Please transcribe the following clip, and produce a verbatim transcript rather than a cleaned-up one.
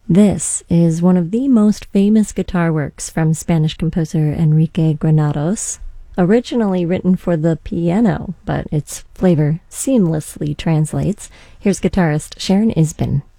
This is one of the most famous guitar works from Spanish composer Enrique Granados. Originally written for the piano, but its flavor seamlessly translates. Here's guitarist Sharon Isbin.